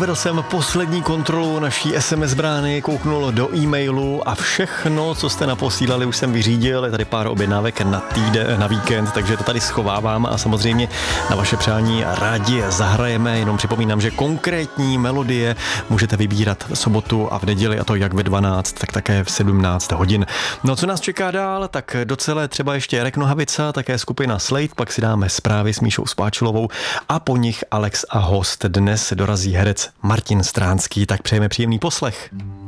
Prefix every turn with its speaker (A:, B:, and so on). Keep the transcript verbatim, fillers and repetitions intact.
A: provedl jsem poslední kontrolu naší es em es brány, kouknul do e-mailu a všechno, co jste naposílali, už jsem vyřídil. Je tady pár objednávek na týden, na víkend, takže to tady schovávám a samozřejmě na vaše přání rádi zahrajeme. Jenom připomínám, že konkrétní melodie můžete vybírat v sobotu a v neděli, a to jak ve dvanáct, tak také v sedmnáct hodin. No co nás čeká dál, tak docela třeba ještě Jarek Nohavica, také skupina Slade, pak si dáme zprávy s Míšou Spáčilovou a po nich Alex a host. Dnes dorazí herec Martin Stránský, tak přejeme příjemný poslech.